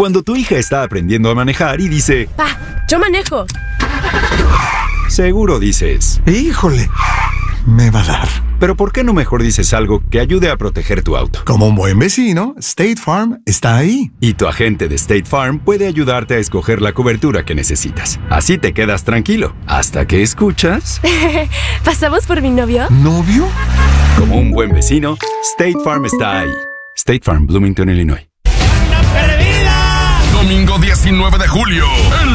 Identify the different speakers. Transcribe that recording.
Speaker 1: Cuando tu hija está aprendiendo a manejar y dice,
Speaker 2: Pa, yo manejo.
Speaker 1: seguro dices,
Speaker 3: ¡Híjole! Me va a dar.
Speaker 1: pero ¿por qué no mejor dices algo que ayude a proteger tu auto?
Speaker 3: Como un buen vecino, State Farm está ahí.
Speaker 1: Y tu agente de State Farm puede ayudarte a escoger la cobertura que necesitas. Así te quedas tranquilo, hasta que escuchas...
Speaker 2: ¿Pasamos por mi novio?
Speaker 3: ¿Novio?
Speaker 1: Como un buen vecino, State Farm está ahí. State Farm, Bloomington, Illinois.
Speaker 4: Domingo 19 de julio.